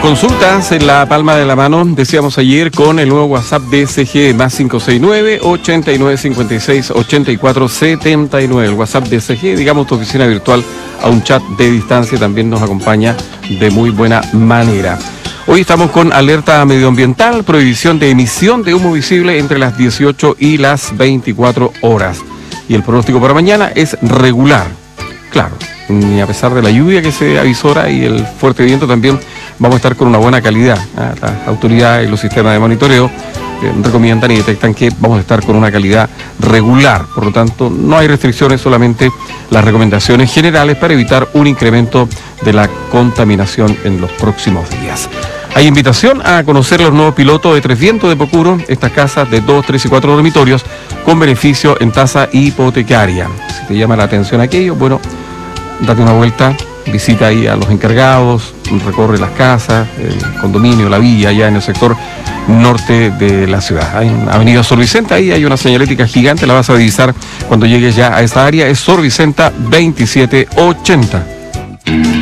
Consultas en la palma de la mano, decíamos ayer, con el nuevo WhatsApp de SG más 569-8956-8479. El WhatsApp de SG, digamos, tu oficina virtual a un chat de distancia, también nos acompaña de muy buena manera. Hoy estamos con alerta medioambiental, prohibición de emisión de humo visible entre las 18 y las 24 horas. Y el pronóstico para mañana es regular. Claro, ni a pesar de la lluvia que se avisora y el fuerte viento, también vamos a estar con una buena calidad. Las autoridades y los sistemas de monitoreo recomiendan y detectan que vamos a estar con una calidad regular. Por lo tanto, no hay restricciones, solamente las recomendaciones generales para evitar un incremento de la contaminación en los próximos días. Hay invitación a conocer los nuevos pilotos de Tres Vientos de Pocuro, estas casas de 2, 3 y 4 dormitorios con beneficio en tasa hipotecaria. Si te llama la atención aquello, bueno, date una vuelta, visita ahí a los encargados, recorre las casas, el condominio, la villa, allá en el sector norte de la ciudad. Hay una avenida Sor Vicenta, ahí hay una señalética gigante, la vas a divisar cuando llegues ya a esta área, es Sor Vicenta 2780.